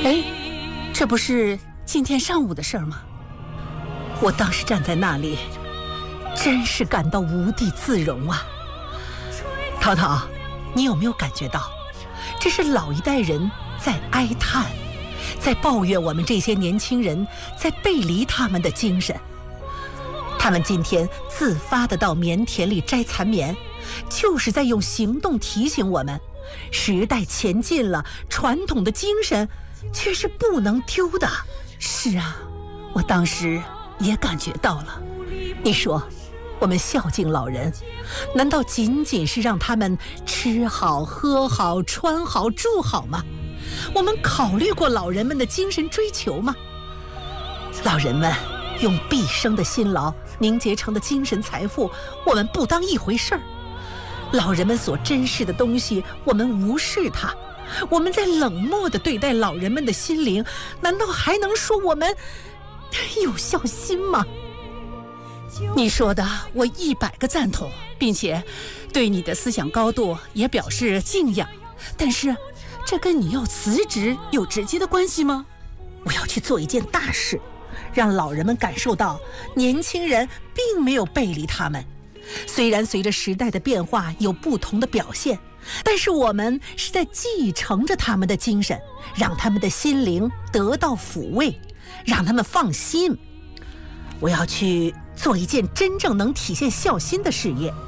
哎，这不是今天上午的事儿吗？我当时站在那里，真是感到无地自容啊。涛涛，你有没有感觉到，这是老一代人在哀叹，在抱怨我们这些年轻人在背离他们的精神。他们今天自发地到棉田里摘蚕棉，就是在用行动提醒我们，时代前进了，传统的精神却是不能丢的。是啊，我当时也感觉到了。你说，我们孝敬老人，难道仅仅是让他们吃好、喝好、穿好、住好吗？我们考虑过老人们的精神追求吗？老人们用毕生的辛劳凝结成的精神财富，我们不当一回事儿。老人们所珍视的东西，我们无视它。我们在冷漠地对待老人们的心灵，难道还能说我们有孝心吗？ 你说的我100个赞同，并且对你的思想高度也表示敬仰。但是，这跟你要辞职有直接的关系吗？ 我要去做一件大事，让老人们感受到年轻人并没有背离他们。虽然随着时代的变化有不同的表现，但是我们是在继承着他们的精神，让他们的心灵得到抚慰，让他们放心。我要去做一件真正能体现孝心的事业，